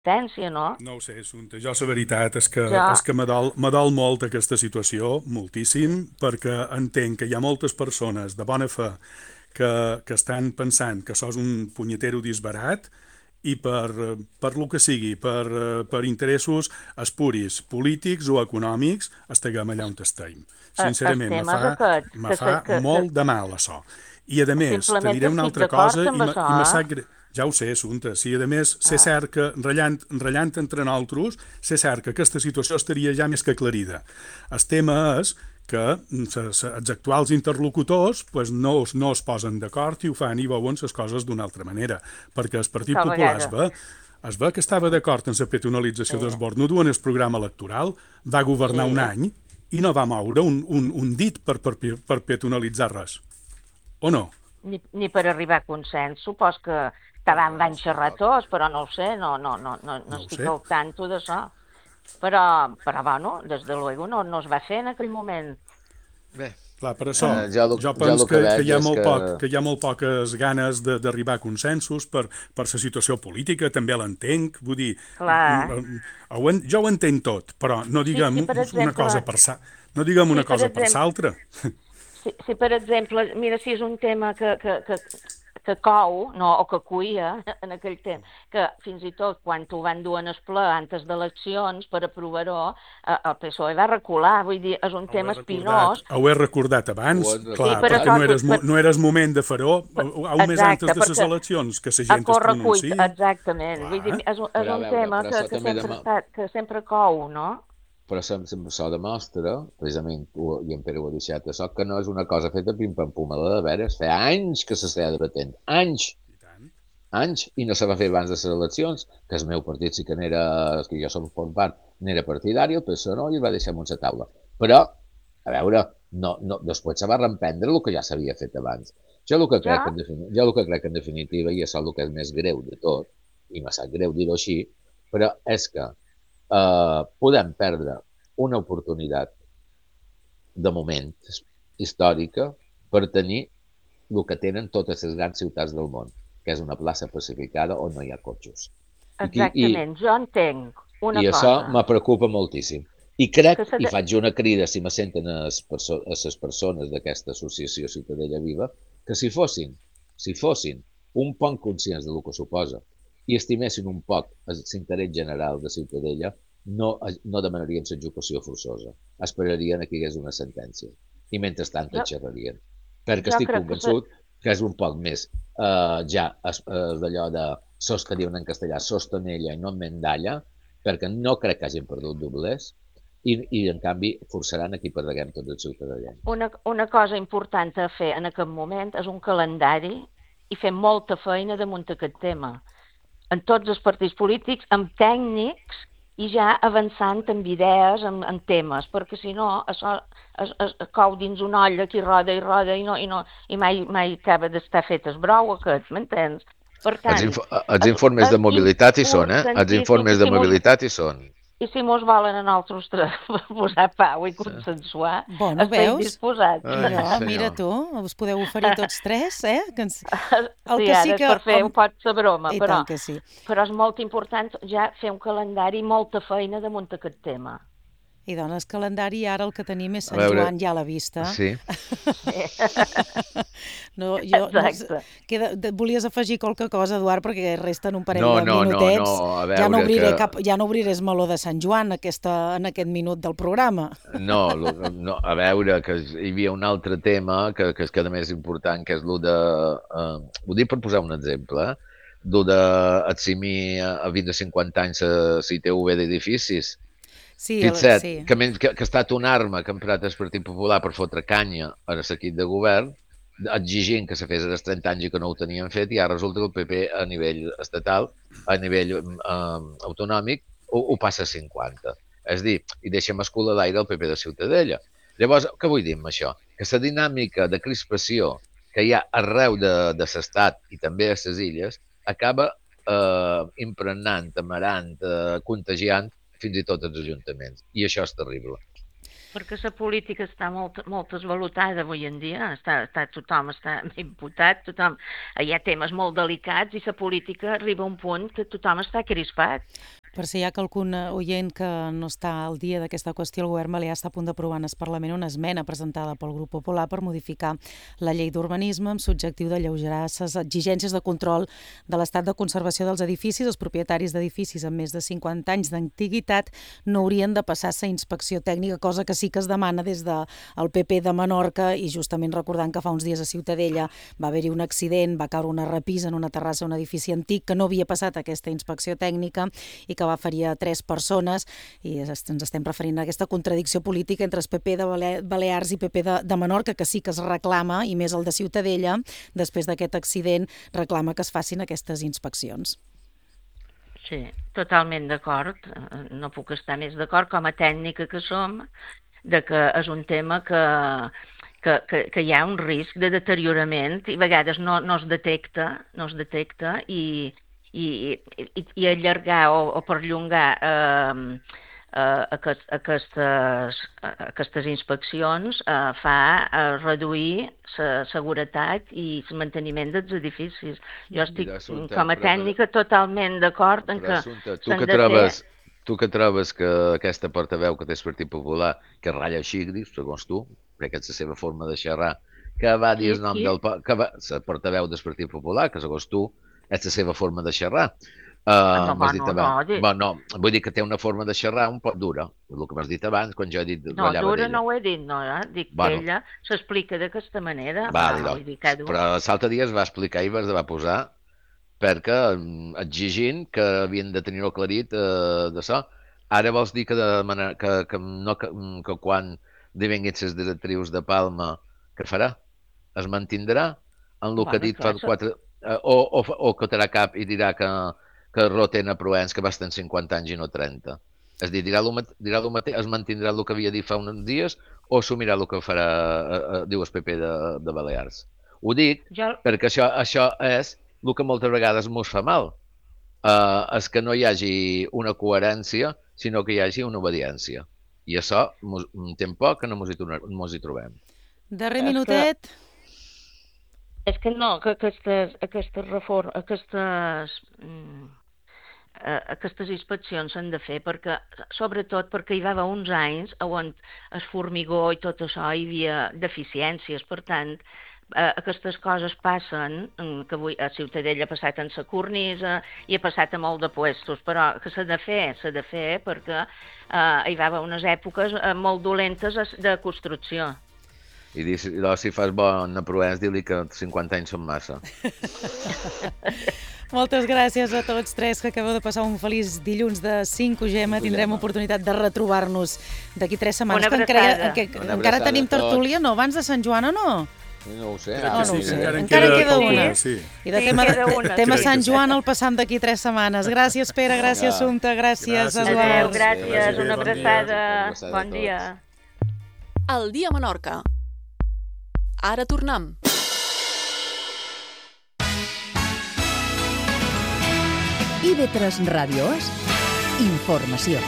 potència, no? No ho sé, Assumpta. Jo la veritat Jo, és que me dol molt aquesta situació, moltíssim, perquè entenc que hi ha moltes persones de bona fe que estan pensant que sos un punyetero disbarat i per lo que sigui, per interessos espuris, polítics o econòmics, estiguem allà on estem. el Sincerament, tema és aquest, me fa molt de mal, això. I, a més, te simplement diré una estic altra cosa d'acord amb això, i me sap greu. Ja ho sé, Assumpta. Sí, a més, sé Ah, cert que, ratllant entre nosaltres, sé cert que aquesta situació estaria ja més que aclarida. El tema és que els actuals interlocutors pues, no es posen d'acord i ho fan i veuen les coses d'una altra manera. Perquè el Partit tal Popular vegada. es ve que estava d'acord en la peatonalització del Sí. bord, no duen el programa electoral, va governar un Sí, any i no va moure un dit per peatonalitzar res. O no? ni per arribar a consens. Supos que van Res, xerrar tampoc. tots, però no ho sé, no No ho estic sé. al tanto d'això. Però bueno, des de luego no es va fer en aquell moment. Bé, Clar, per això, jo jo penso el que que veig és que... hi ha molt poques ganes d'arribar a consensos per la situació política, també l'entenc, vull dir, Clar. jo ho entenc tot, però no Si diguem per una exemple, cosa per no diguem si una per cosa per exemple, l'altra. si per exemple, mira, si és un tema que cou, no, o que cuia en aquell temps, que fins i tot quan ho van dur en el ple antes d'eleccions per aprovar-ho, el PSOE va recular, vull dir, és un tema espinós, Ho he recordat Ho abans, han sí, clar, per perquè això, recordat. no era el moment de fer-ho, un mes antes exacte, de les perquè eleccions, que la a gent es corre-cuita, pronunciï, exactament, vull dir, clar. és Però a un veure, tema però això que també sempre està, que sempre cou, no? però això demostra, precisament, i en Pere ho ha deixat, això que no és una cosa feta pim-pam-pum, a la de veres, fa anys que s'està debatent, anys, I tant. anys, i no se va fer abans de les eleccions, que el meu partit sí que n'era, que jo som form part, n'era partidari, el PSOE no, i el va deixar en una taula. Però, a veure, després se va reemprendre el que ja s'havia fet abans. Ja, Jo el que crec en definitiva, i això és el que és més greu de tot, i me sap greu dir-ho així, però és que podem perdre una oportunitat de moment històrica per tenir el que tenen totes les grans ciutats del món, que és una plaça pacificada on no hi ha cotxos. I, exactament, jo entenc i una això cosa, me preocupa moltíssim. I crec, que s'ha i de... faig una crida, si me senten a les persones d'aquesta associació Ciutadella Viva, que si fossin un poc conscients del que suposa i estimessin un poc l'interès general de Ciutadella, no demanarien l'execució forçosa. Esperarien que hi hagués una sentència. I mentrestant Jo, et xerrarien. Perquè jo estic crec que convençut que és un poc més ja d'allò de sos que diuen en castellà, sostenella i no mendalla, perquè no crec que hagin perdut doblers, i en canvi forçaran a qui perdreguem tots els ciutadans. una cosa important a fer en aquest moment és un calendari i fer molta feina damunt aquest tema. En tots els partits polítics, amb tècnics i ja avançant amb idees, amb temes, perquè si no, això es cou dins una olla que roda i mai acaba d'estar fet el brou aquest, m'entens? Per tant, Els informes de és mobilitat hi són, eh? Els importantíssim, informes de mobilitat hi són. i si mos volen a nosaltres tres posar pau i Sí. consensuar, Bueno, estem veus? disposats. Ai, Allò, mira senyor. tu, us podeu oferir tots tres, eh? El Sí, que sí ara és que... per fer un pot de broma, I tant que sí. però és molt important ja fer un calendari i molta feina damunt aquest tema. I dones calendari, ara el que tenim és A Sant veure, Joan ja a la vista. sí. Sí, No, no, exacte. volies afegir qualque cosa, Eduard, perquè resten un parell No, de no, no, no, minutets. a veure que... Ja no obriré el meló de Sant Joan en aquest minut del programa. No, no, a veure, que hi havia un altre tema que és cada més important, que és el de... ho dic per posar un exemple, el de eximir a 20 o 50 anys la ITV d'edificis. Sí, Fixa't, sí. que ha estat una arma que ha emprat el Partit Popular per fotre canya a l'equip de govern, exigint que se fes als 30 anys i que no ho tenien fet, i ara resulta que el PP a nivell estatal, a nivell autonòmic, ho passa a 50. És a dir, i deixa mascular l'aire el PP de Ciutadella. Llavors, què vull dir amb això? Que la dinàmica de crispació que hi ha arreu de l'estat i també a les illes acaba impregnant, amarant, contagiant fins i tot els ajuntaments. I això és terrible. perquè la política està molt esvalotada avui en dia, tothom està imputat, hi ha temes molt delicats i la política arriba a un punt que tothom està crispat. Per si hi ha algun oient que no està al dia d'aquesta qüestió, el govern balear està a punt d'aprovar en el Parlament una esmena presentada pel Grup Popular per modificar la llei d'urbanisme amb l'objectiu d'alleugerar les exigències de control de l'estat de conservació dels edificis. Els propietaris d'edificis amb més de 50 anys d'antiguitat no haurien de passar la inspecció tècnica, cosa que sí que es demana des del PP de Menorca, i justament recordant que fa uns dies a Ciutadella va haver-hi un accident, va caure una repisa en una terrassa d'un edifici antic que no havia passat aquesta inspecció tècnica i que va ferir a 3 persones, i ens estem referint a aquesta contradicció política entre el PP de Balears i PP de Menorca, que sí que es reclama, i més el de Ciutadella, després d'aquest accident, reclama que es facin aquestes inspeccions. Sí, totalment d'acord. No puc estar més d'acord, com a tècnica que som, de que és un tema que hi ha un risc de deteriorament i a vegades no es detecta i allargar o perllongar aquestes inspeccions fa reduir la seguretat i el manteniment dels edificis. Jo estic, com a tècnica, totalment d'acord en que s'han de fer... Tu que trobes que aquesta portaveu que té el Partit Popular, que ratlla així, segons tu, perquè és la seva forma de xerrar, que va dir el nom del... La portaveu del Partit Popular, que segons tu és la seva forma de xerrar. No, vull dir que té una forma de xerrar un poc dura, el que m'has dit abans, quan jo he dit... No, dura no ho he dit, no, dic que ella s'explica d'aquesta manera. Però l'altre dia es va explicar i es va posar perquè exigint que havien de tenir-ho aclarit d'això. Ara vols dir que quan devenguin les directrius de Palma, què farà? Es mantindrà en el que ha dit fa 4... O que terà cap i dirà que roten a Proens, que va estar en 50 anys i no 30. És a dir, dirà el mateix, es mantindrà el que havia dit fa uns dies o assumirà el que farà, diu el PP de Balears. Ho dic perquè això és el que moltes vegades mos fa mal. És que no hi hagi una coherència, sinó que hi hagi una obediència. I això tem poc que no mos hi trobem. Darrer minutet... És que no, que aquestes inspeccions s'han de fer sobretot perquè hi va haver uns anys on el formigó i tot això hi havia deficiències. Per tant, aquestes coses passen, que avui a Ciutadella ha passat en la cornisa i ha passat a molt de puestos, però que s'ha de fer perquè hi va haver unes èpoques molt dolentes de construcció. I si fas bon a Proens, dir-li que 50 anys són massa. Moltes gràcies a tots tres, que acabeu de passar un feliç dilluns de 5 Gemma. Tindrem oportunitat de retrobar-nos d'aquí 3 setmanes. Encara tenim tertúlia, no? Abans de Sant Joan o no? No ho sé. Encara queda una. I de tema Sant Joan el passam d'aquí 3 setmanes. Gràcies, Pere, gràcies, Assumpta, gràcies, Eduard. Gràcies, una abraçada. Bon dia. El dia a Menorca. Ara tornem. IB3 Ràdio és informació.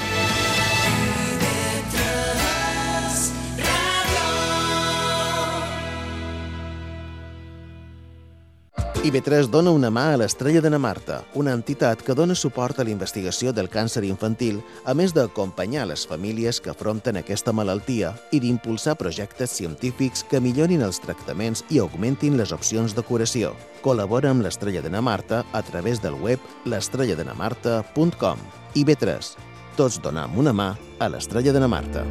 IB3 dona una mà a l'Estrella de na Marta, una entitat que dona suport a la investigació del càncer infantil, a més d'acompanyar les famílies que afronten aquesta malaltia i d'impulsar projectes científics que millorin els tractaments i augmentin les opcions de curació. Col·labora amb l'Estrella de na Marta a través del web l'estrelladenamarta.com. IB3. Tots donem una mà a l'Estrella de na Marta.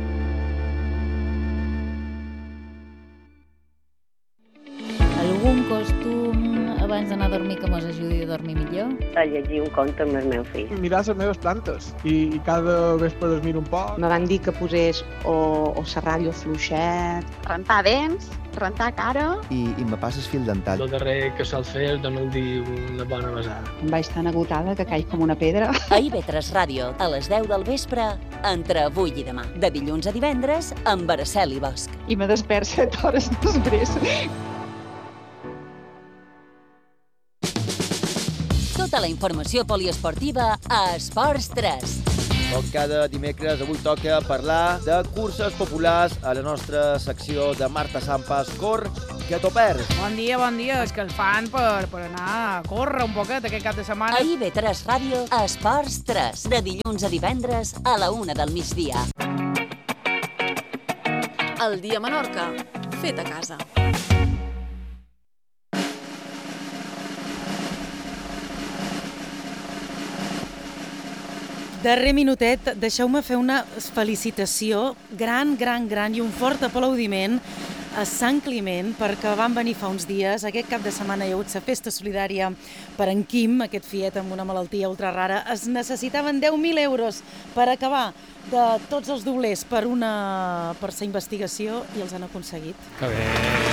Algun costum abans d'anar a dormir que mos ajudi a dormir millor? A llegir un conte amb el meu fill. Mirar les meves plantes i cada vespre les miro un poc. Me van dir que posés o la ràdio fluixet. Rentar dents, rentar cara. I me passes fil dental. El darrer que sol fer és donar-li una bona besada. Em vaig tan agotada que caic com una pedra. A IB3 Ràdio, a les 10 del vespre, entre avui i demà. De dilluns a divendres, amb Araceli Bosch. I me despert 7 hores després. Tota la informació poliesportiva a Esports 3. Com cada dimecres, avui toca parlar de curses populars a la nostra secció de Marta Sampas. Cor, que t'ho perds. Bon dia, és que el fan per anar a córrer un poquet aquest cap de setmana. A IB3 Ràdio, Esports 3, de dilluns a divendres a la 1 del migdia. El dia a Menorca, fet a casa. Darrer minutet, deixeu-me fer una felicitació gran i un fort aplaudiment a Sant Climent, perquè van venir fa uns dies. Aquest cap de setmana hi ha hagut la festa solidària per en Quim, aquest fiet amb una malaltia ultra rara. Es necessitaven 10.000 euros per acabar de tots els doblers per la investigació i els han aconseguit. Que bé!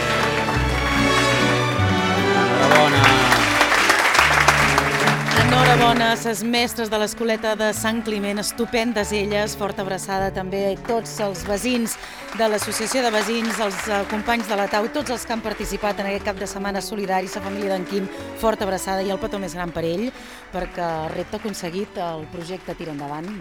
Enhorabona! Enhorabona a les mestres de l'escoleta de Sant Climent, estupendes elles, forta abraçada també a tots els veïns de l'associació de veïns, els companys de la TAU, tots els que han participat en aquest cap de setmana solidari, la família d'en Quim, forta abraçada i el petó més gran per ell, perquè el repte aconseguit, el projecte tira endavant.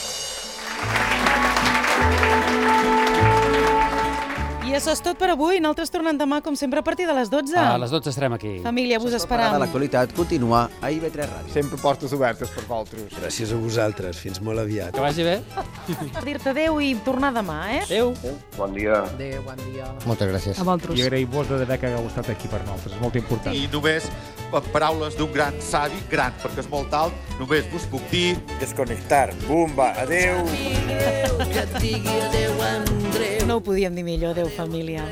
I això és tot per avui. Nosaltres tornem demà, com sempre, a partir de les 12. A les 12 estarem aquí. Família, vos esperam. L'actualitat continua a IB3 Ràdio. Sempre portes obertes per vosaltres. Gràcies a vosaltres. Fins molt aviat. Que vagi bé. Per dir-te adéu i tornar demà, Adéu. Bon dia. Adéu, bon dia. Moltes gràcies. A vosaltres. I agraïm-vos que hagueu estat aquí per nosaltres. És molt important. I només paraules d'un gran savi, gran perquè és molt alt, només vos puc dir... Desconnectar. Bumba. Adéu. Que et digui adéu, Andreu. No ho podíem dir millor, adéu, família.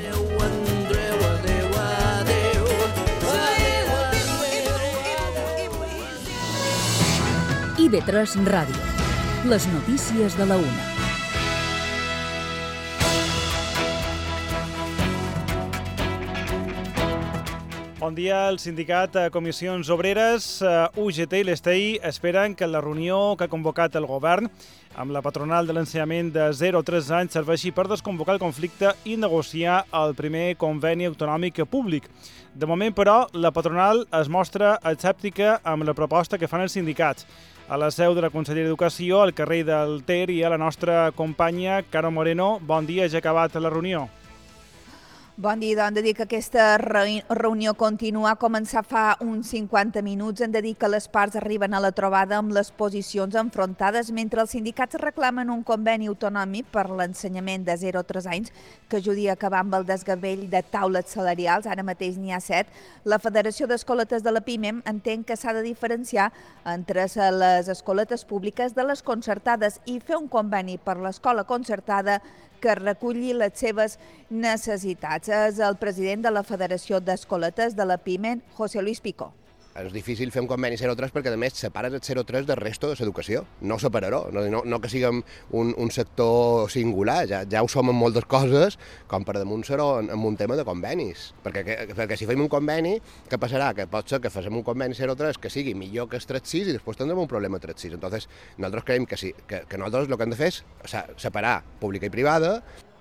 IB3 Ràdio. Les notícies de la 1. Bon dia. El sindicat Comissions Obreres, UGT i l'ESTEI esperen que la reunió que ha convocat el govern amb la patronal de l'ensenyament de 0 a 3 anys serveixi per desconvocar el conflicte i negociar el primer conveni autonòmic públic. De moment, però, la patronal es mostra escèptica amb la proposta que fan els sindicats. A la seu de la Conselleria d'Educació, al carrer del Ter, hi ha la nostra companya, Caro Moreno. Bon dia, ja ha acabat la reunió. Bon dia, hem de dir que aquesta reunió continua, començar fa uns 50 minuts. Hem de dir que les parts arriben a la trobada amb les posicions enfrontades, mentre els sindicats reclamen un conveni autonòmic per l'ensenyament de 0 a 3 anys que ajudi a acabar amb el desgavell de taules salarials. Ara mateix n'hi ha 7. La Federació d'Escoletes de la PIMEM entén que s'ha de diferenciar entre les escoletes públiques de les concertades i fer un conveni per l'escola concertada que reculli les seves necessitats. És el president de la Federació d'Escoletes de la PIMEM, José Luis Picó. És difícil fer un conveni 0-3 perquè, a més, separes el 0-3 del resto de l'educació. No ho separaró, no que siguem un sector singular, ja ho som en moltes coses, com per damunt serà en un tema de convenis. Perquè si fem un conveni, què passarà? Que pot ser que facem un conveni 0-3 que sigui millor que el 3-6 i després tindrem un problema 3-6. Entonces, nosaltres creiem que nosaltres el que hem de fer és separar pública i privada.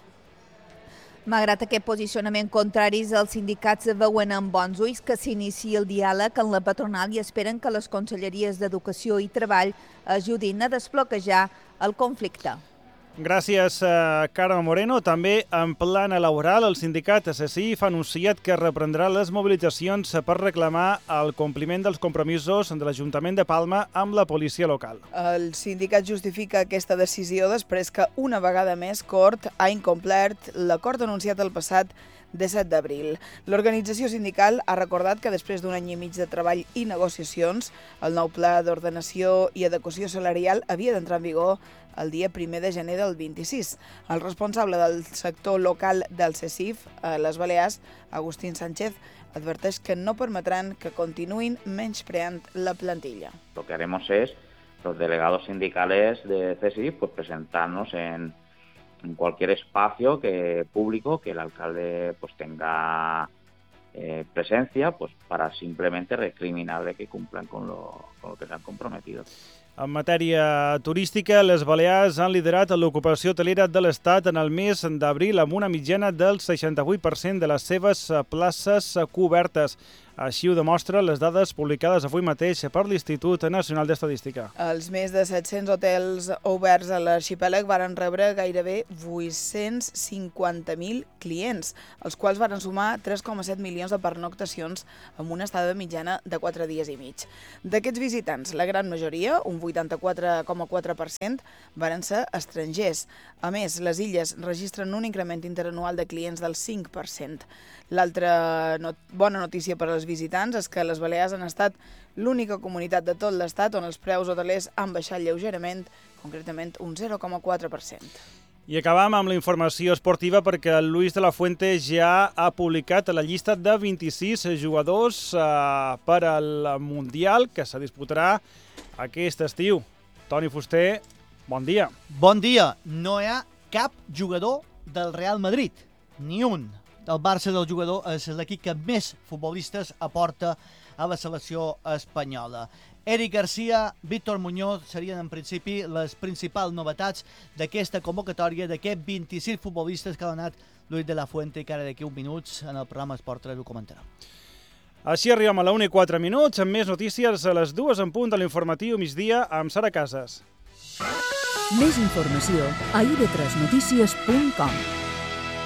Malgrat aquest posicionament contraris, els sindicats veuen amb bons ulls que s'inici el diàleg amb la patronal i esperen que les conselleries d'Educació i Treball ajudin a desbloquejar el conflicte. Gràcies, Caro Moreno. També en plana laboral, el sindicat SSIF ha anunciat que reprendrà les mobilitzacions per reclamar el compliment dels compromisos de l'Ajuntament de Palma amb la policia local. El sindicat justifica aquesta decisió després que una vegada més Cort ha incomplert l'acord anunciat el passat 17 d'abril. L'organització sindical ha recordat que després d'un any i mig de treball i negociacions, el nou pla d'ordenació i adequació salarial havia d'entrar en vigor el dia 1 de gener del 26. El responsable del sector local del CESIF, a les Balears, Agustín Sánchez, adverteix que no permetran que continuïn menyspreant la plantilla. Lo que haremos es, los delegados sindicales de CESIF, pues presentarnos en cualquier espacio público que el alcalde pues tenga presencia, pues para simplemente recriminarle que cumplan con lo que se han comprometido. En matèria turística, les Balears han liderat l'ocupació hotelera de l'Estat en el mes d'abril amb una mitjana del 68% de les seves places cobertes. Així ho demostren les dades publicades avui mateix per l'Institut Nacional d'Estadística. Els més de 700 hotels oberts a l'arxipèlag varen rebre gairebé 850.000 clients, els quals varen sumar 3,7 milions de pernoctacions amb una estada mitjana de 4 dies i mig. D'aquests visitants, la gran majoria, un 84,4%, varen ser estrangers. A més, les illes registren un increment interanual de clients del 5%. L'altra bona notícia per als visitants és que les Balears han estat l'única comunitat de tot l'estat on els preus hotelers han baixat lleugerament, concretament un 0,4%. I acabam amb la informació esportiva perquè el Luis de la Fuente ja ha publicat la llista de 26 jugadors per al Mundial que se disputarà aquest estiu. Toni Fuster, bon dia. Bon dia. No hi ha cap jugador del Real Madrid, ni un. El Barça del jugador és l'equip que més futbolistes aporta a la selecció espanyola. Eric Garcia, Víctor Muñoz serien en principi les principals novetats d'aquesta convocatòria d'aquests 26 futbolistes que ha donat Luis de la Fuente, que ara d'aquí uns minuts en el programa Esport 3 ho comentarà. Així arribem a la 1:04, amb més notícies a les 2 en punt de l'informatiu migdia amb Sara Casas. Més informació a ib3notícies.com.